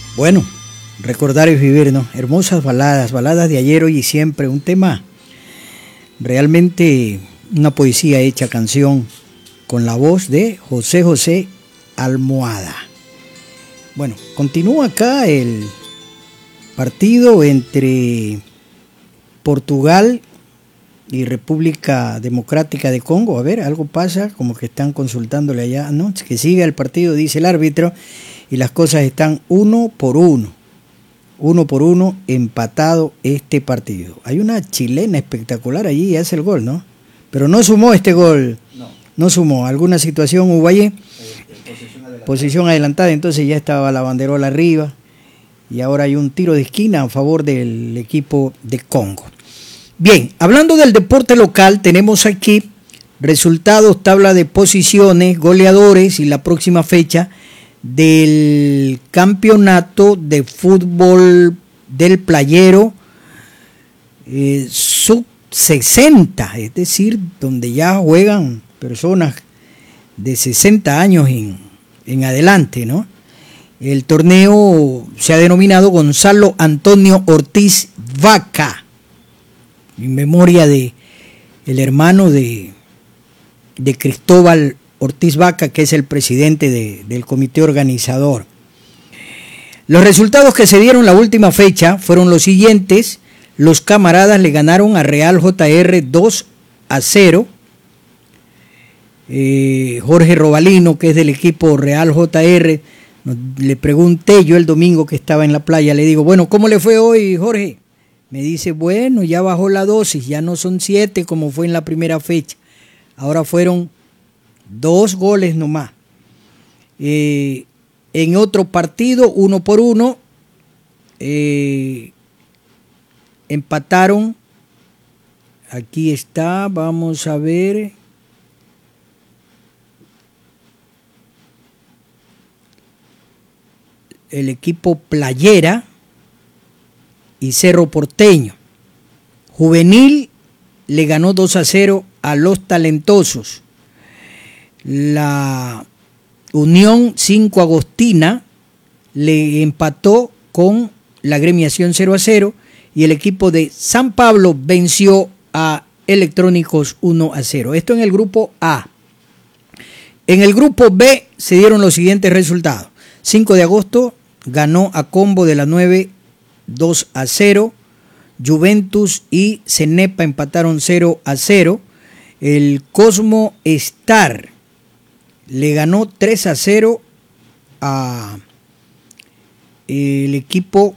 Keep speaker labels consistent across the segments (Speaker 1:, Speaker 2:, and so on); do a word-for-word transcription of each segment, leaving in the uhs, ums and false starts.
Speaker 1: Bueno, recordar es vivir, ¿no? Hermosas baladas, baladas de ayer, hoy y siempre, un tema realmente una poesía hecha canción con la voz de José José Almohada. Bueno, continúa acá el partido entre Portugal y República Democrática de Congo. A ver, algo pasa, como que están consultándole allá, ¿no? Que siga el partido, dice el árbitro, y las cosas están uno por uno. Uno por uno, empatado este partido. Hay una chilena espectacular allí y hace el gol, ¿no? Pero no sumó este gol. No. No sumó. ¿Alguna situación hubo allí? Eh, posición adelantada. Posición adelantada, entonces ya estaba la banderola arriba. Y ahora hay un tiro de esquina a favor del equipo de Congo. Bien, hablando del deporte local, tenemos aquí resultados, tabla de posiciones, goleadores y la próxima fecha del campeonato de fútbol del playero eh, sub sesenta, es decir, donde ya juegan personas de sesenta años en, en adelante, ¿no? El torneo se ha denominado Gonzalo Antonio Ortiz Vaca, en memoria de el hermano de, de Cristóbal Ortiz Vaca, que es el presidente de, del comité organizador. Los resultados que se dieron la última fecha fueron los siguientes. Los Camaradas le ganaron a Real J R dos a cero. Eh, Jorge Robalino, que es del equipo Real J R, le pregunté yo el domingo que estaba en la playa, le digo, bueno, ¿cómo le fue hoy, Jorge? Me dice, bueno, ya bajó la dosis, ya no son siete como fue en la primera fecha. Ahora fueron dos goles nomás. Eh, en otro partido, uno por uno, eh, empataron. Aquí está, vamos a ver. El equipo Playera y Cerro Porteño. Juvenil le ganó dos a cero a los Talentosos. La Unión cinco Agostina le empató con la Gremiación cero a cero y el equipo de San Pablo venció a Electrónicos uno a cero. Esto en el grupo A. En el grupo B se dieron los siguientes resultados. cinco de agosto ganó a Combo de la nueve dos a cero. Juventus y Cenepa empataron cero a cero. El Cosmo Star le ganó tres a cero a el equipo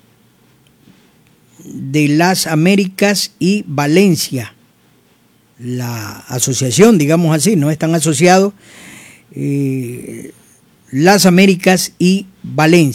Speaker 1: de las Américas y Valencia. La asociación, digamos así, no están asociados eh, las Américas y Valencia.